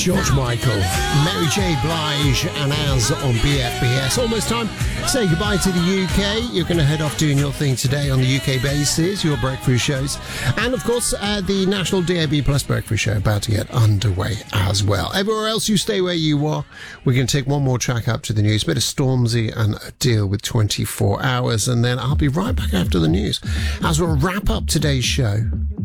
George Michael, Mary J. Blige and Az on BFBS. Almost time to say goodbye to the UK. You're going to head off doing your thing today on the UK basis, your breakfast shows. And of course, the National DAB Plus breakfast show about to get underway as well. Everywhere else, you stay where you are. We're going to take one more track up to the news. A bit of Stormzy and Adele with 24 Hours. And then I'll be right back after the news as we'll wrap up today's show